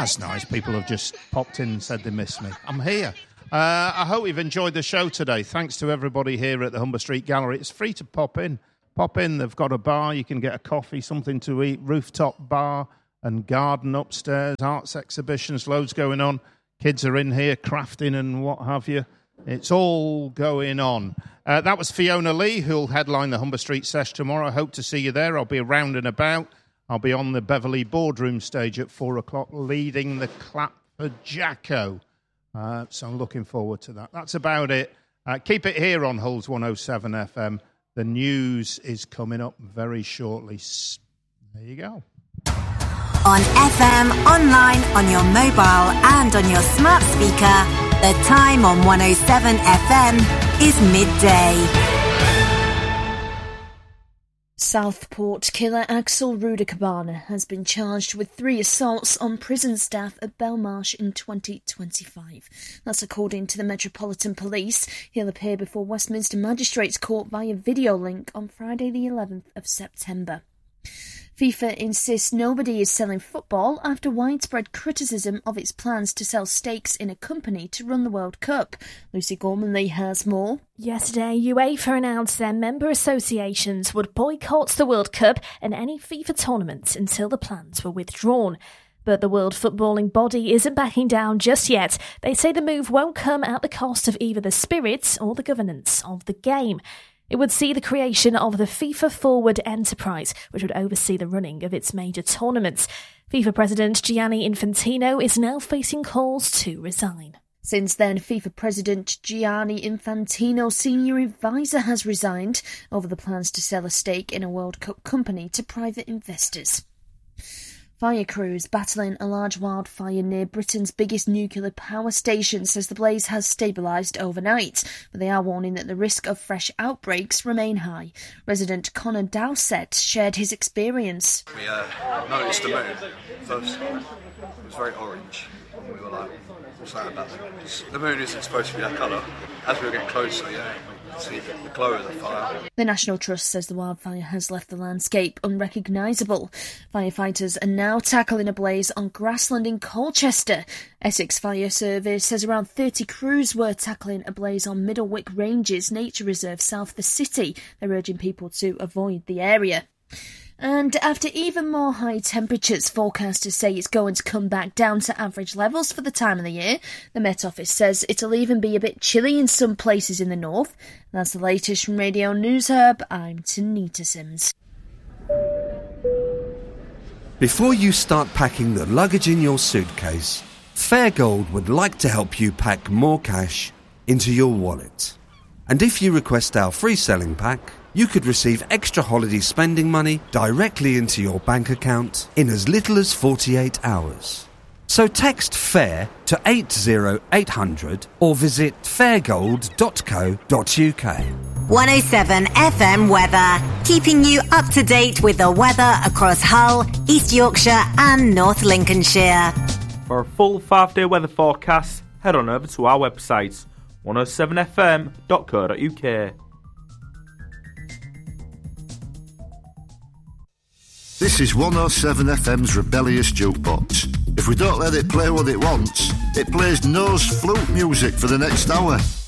That's nice. People have just popped in and said they miss me. I'm here. I hope you've enjoyed the show today. Thanks to everybody here at the Humber Street Gallery. It's free to pop in. Pop in. They've got a bar. You can get a coffee, something to eat, rooftop bar and garden upstairs, arts exhibitions, loads going on. Kids are in here crafting and what have you. It's all going on. That was Fiona Lee, who'll headline the Humber Street Sesh tomorrow. I hope to see you there. I'll be around and about. I'll be on the Beverley Boardroom stage at 4 o'clock leading the clap for Jacko. So I'm looking forward to that. That's about it. Keep it here on Hulls 107 FM. The news is coming up very shortly. There you go. On FM, online, on your mobile and on your smart speaker, the time on 107 FM is midday. Southport killer Axel Rudakabana has been charged with 3 assaults on prison staff at Belmarsh in 2025. That's according to the Metropolitan Police. He'll appear before Westminster Magistrates Court via video link on Friday the 11th of September. FIFA insists nobody is selling football after widespread criticism of its plans to sell stakes in a company to run the World Cup. Lucy Gormanley has more. Yesterday, UEFA announced their member associations would boycott the World Cup and any FIFA tournaments until the plans were withdrawn. But the World Footballing Body isn't backing down just yet. They say the move won't come at the cost of either the spirit or the governance of the game. It would see the creation of the FIFA Forward enterprise, which would oversee the running of its major tournaments. FIFA President Gianni Infantino is now facing calls to resign. Since then, FIFA President Gianni Infantino's senior advisor has resigned over the plans to sell a stake in a World Cup company to private investors. Fire crews battling a large wildfire near Britain's biggest nuclear power station says the blaze has stabilised overnight, but they are warning that the risk of fresh outbreaks remain high. Resident Connor Dowsett shared his experience. We noticed the moon first. It was very orange. We were like, what's that about? The moon isn't supposed to be that colour. As we were getting closer, see the glow of the fire. The National Trust says the wildfire has left the landscape unrecognisable. Firefighters are now tackling a blaze on grassland in Colchester. Essex Fire Service says around 30 crews were tackling a blaze on Middlewick Ranges Nature Reserve south of the city. They're urging people to avoid the area. And after even more high temperatures, forecasters say it's going to come back down to average levels for the time of the year. The Met Office says it'll even be a bit chilly in some places in the north. That's the latest from Radio News Hub. I'm Tanita Sims. Before you start packing the luggage in your suitcase, Fairgold would like to help you pack more cash into your wallet. And if you request our free selling pack, you could receive extra holiday spending money directly into your bank account in as little as 48 hours. So text FAIR to 80800 or visit fairgold.co.uk. 107 FM weather, keeping you up to date with the weather across Hull, East Yorkshire and North Lincolnshire. For a full 5-day weather forecast, head on over to our website, 107fm.co.uk. This is 107 FM's Rebellious Jukebox. If we don't let it play what it wants, it plays nose flute music for the next hour.